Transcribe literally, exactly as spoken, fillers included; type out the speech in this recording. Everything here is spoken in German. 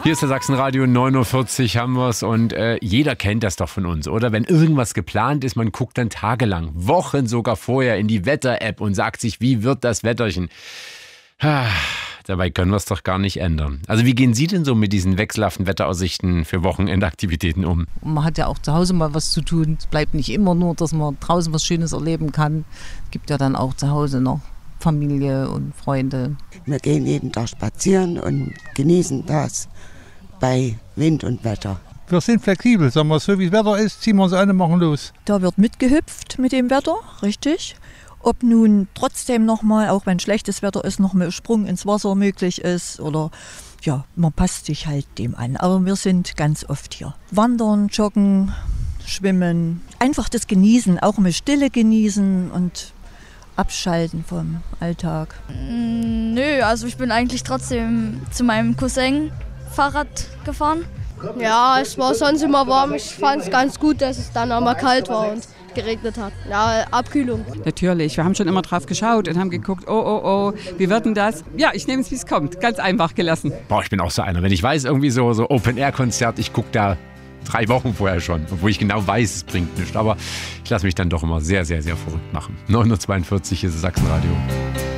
Hier ist der Sachsenradio, neun Uhr vierzig haben wir es und äh, jeder kennt das doch von uns, oder? Wenn irgendwas geplant ist, man guckt dann tagelang, Wochen sogar vorher in die Wetter-App und sagt sich, wie wird das Wetterchen? Ah, dabei können wir es doch gar nicht ändern. Also wie gehen Sie denn so mit diesen wechselhaften Wetteraussichten für Wochenendaktivitäten um? Man hat ja auch zu Hause mal was zu tun. Es bleibt nicht immer nur, dass man draußen was Schönes erleben kann. Es gibt ja dann auch zu Hause noch Familie und Freunde. Wir gehen jeden Tag spazieren und genießen das bei Wind und Wetter. Wir sind flexibel, sagen wir, so wie das Wetter ist, ziehen wir uns an und machen los. Da wird mitgehüpft mit dem Wetter, richtig. Ob nun trotzdem nochmal, auch wenn schlechtes Wetter ist, noch ein Sprung ins Wasser möglich ist oder ja, man passt sich halt dem an. Aber wir sind ganz oft hier. Wandern, joggen, schwimmen, einfach das Genießen, auch mal Stille genießen und abschalten vom Alltag. Nö, also ich bin eigentlich trotzdem zu meinem Cousin Fahrrad gefahren. Ja, es war sonst immer warm. Ich fand es ganz gut, dass es dann auch mal kalt war und geregnet hat. Ja, Abkühlung. Natürlich, wir haben schon immer drauf geschaut und haben geguckt, oh, oh, oh, wie wird denn das? Ja, ich nehme es, wie es kommt. Ganz einfach gelassen. Boah, ich bin auch so einer. Wenn ich weiß, irgendwie so, so Open-Air-Konzert, ich gucke da drei Wochen vorher schon, obwohl ich genau weiß, es bringt nichts. Aber ich lasse mich dann doch immer sehr, sehr, sehr verrückt machen. neun Uhr zweiundvierzig ist Sachsenradio.